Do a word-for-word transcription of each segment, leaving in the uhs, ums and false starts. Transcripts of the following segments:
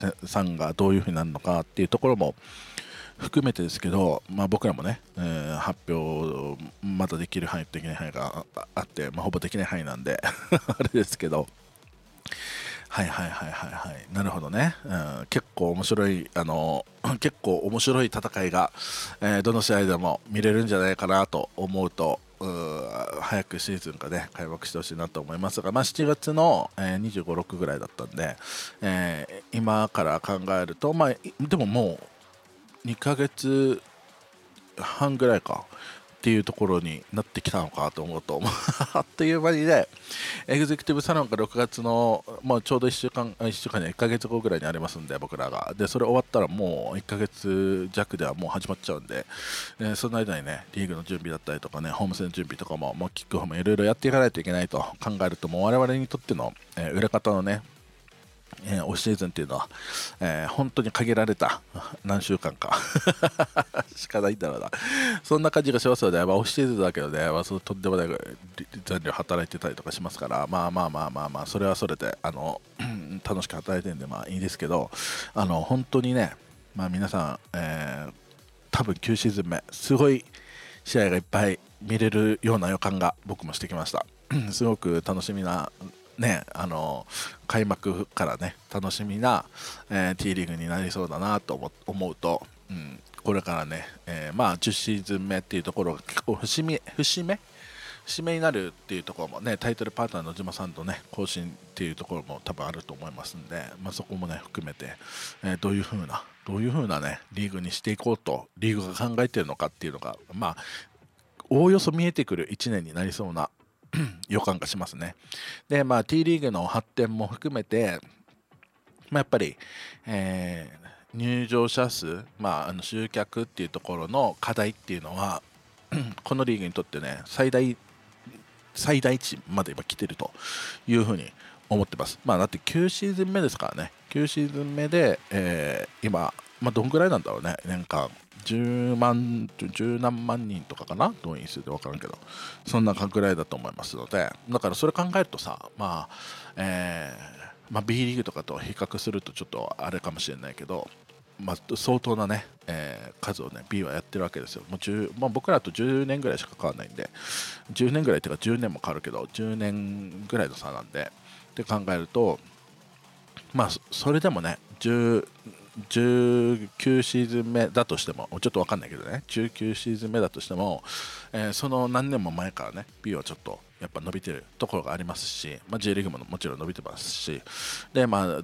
さんがどういうふうになるのかっていうところも含めてですけど、まあ、僕らもね、えー発表まだできる範囲とできない範囲があって、まあ、ほぼできない範囲なんであれですけど、はいはいはいはいはい、なるほどね、うん、結構面白いあの結構面白い戦いが、えーどの試合でも見れるんじゃないかなと思うと、うー早くシーズンがね開幕してほしいなと思いますが、まあ、しちがつの、えー、にじゅうご、ろくぐらいだったんで、えー今から考えると、まあ、いでももうにかげつはんぐらいかっていうところになってきたのかと思うとあっという間にね、エグゼクティブサロンがろくがつの、まあ、ちょうどいっしゅうかん、いっしゅうかんね、いっかげつごぐらいにありますんで、僕らが。で、それ終わったらもういっかげつ弱ではもう始まっちゃうんで、えーその間にね、リーグの準備だったりとかね、ホーム戦の準備とかも、もうキックオフもいろいろやっていかないといけないと考えると、もう我々にとっての、えー裏方のね、えーオフシーズンっていうのは、えー本当に限られた何週間かしかないんだろうな、そんな感じがしますので、まあ、オフシーズンだけどね、まあ、そのとんでもない残量働いてたりとかしますから、まあまあまあまあまあ、それはそれであの楽しく働いてるんでまあいいですけど、あの本当にね、まあ、皆さん、えー多分きゅうシーズン目、すごい試合がいっぱい見れるような予感が僕もしてきました。すごく楽しみな、ね、あの開幕からね、楽しみな、えー、T リーグになりそうだなと思思うと、うん、これからね、えーまあ、じゅっシーズン目っていうところが結構節目節目節目になるっていうところもね、タイトルパートナーの島さんとね更新っていうところも多分あると思いますんで、まあ、そこもね含めて、えーどういう風などういう風なねリーグにしていこうとリーグが考えているのかっていうのが、まあおおよそ見えてくるいちねんになりそうな予感がしますね。で、まあ T リーグの発展も含めて、まあ、やっぱり、えー入場者数、まあ、あの集客っていうところの課題っていうのはこのリーグにとってね最大最大値まで今来てるというふうに思ってます。まあだってきゅうシーズン目ですからね、きゅうシーズン目で、えー今、まあ、どんぐらいなんだろうね、年間じゅうまん、じゅう何万人とかかな、動員数で分からんけど、そんなぐらいだと思いますので、だからそれ考えるとさ、まあ、えーまあ、B リーグとかと比較するとちょっとあれかもしれないけど、まあ、相当なね、えー数をね B はやってるわけですよ。もうじゅう、まあ、僕らとじゅうねんぐらいしか変わらないんで、じゅうねんぐらいっていうかじゅうねんも変わるけどじゅうねんぐらいの差なんでって考えると、まあそそれでもねじゅうじゅうきゅうシーズン目だとしてもちょっと分かんないけどね、じゅうきゅうシーズン目だとしても、えーその何年も前からね B はちょっとやっぱ伸びてるところがありますし、まあ、J リーグももちろん伸びてますし、でまあ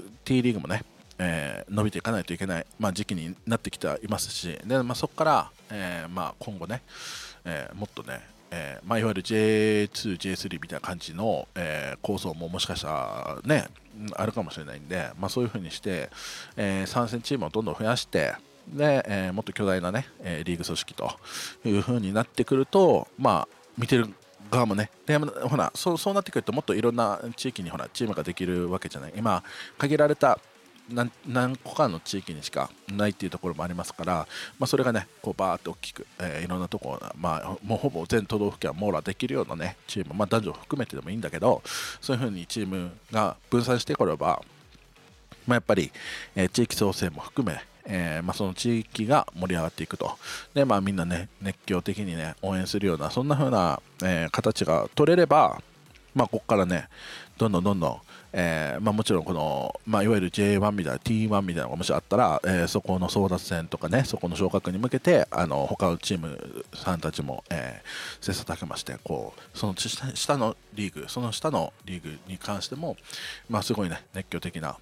T リーグもね、えー伸びていかないといけない、まあ、時期になってきていますし、で、まあ、そこから、えーまあ、今後ね、えーもっとね、えーまあ、いわゆる ジェイツー、ジェイスリー みたいな感じの、えー構想ももしかしたらねあるかもしれないんで、まあ、そういう風にして、えー参戦チームをどんどん増やしてで、えーもっと巨大なね、えーリーグ組織という風になってくると、まあ、見てる側もね、でほらそうそうなってくるともっといろんな地域にほらチームができるわけじゃない。今限られた何何個かの地域にしかないっていうところもありますから、まあ、それがねこうバーって大きく、えーいろんなところ、まあ、もうほぼ全都道府県網羅できるようなねチーム、まあ、男女含めてでもいいんだけど、そういうふうにチームが分散してこれば、まあ、やっぱり、えー地域創生も含め、えーまあ、その地域が盛り上がっていくと。で、まあ、みんなね熱狂的にね応援するようなそんな風な、えー形が取れれば、まあ、ここからねどんどんどんどん、えーまあ、もちろんこの、まあ、いわゆる ジェイワン みたいな ティーワン みたいなのがもしあったら、えーそこの争奪戦とかね、そこの昇格に向けてあの他のチームさんたちも、えー、切磋琢磨してこうその下下のリーグその下のリーグに関しても、まあ、すごいね熱狂的な、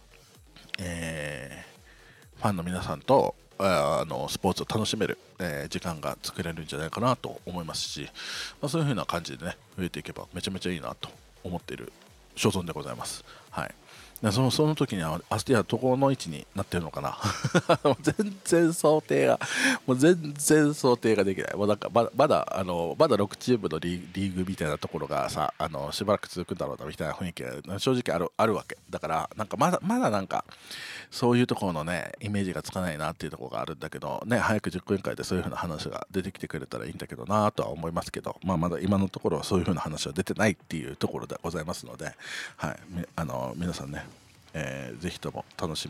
えーファンの皆さんとあのスポーツを楽しめる、えー時間が作れるんじゃないかなと思いますし、まあ、そういう風な感じでね増えていけばめちゃめちゃいいなと思っている所存でございます。はい。でそのその時にはアスティアどこの位置になってるのかなもう全然想定がもう全然想定ができない。もうなんかまだまだあのまだろくチームのリーリーグみたいなところがさあのしばらく続くんだろうなみたいな雰囲気が正直あるあるわけだから、なんかまだまだなんかそういうところのねイメージがつかないなっていうところがあるんだけどね、早く実行委員会でそういう風な話が出てきてくれたらいいんだけどなとは思いますけど、まあ、まだ今のところはそういう風な話は出てないっていうところでございますので、はい、みあの皆さんねえー、ぜひとも楽し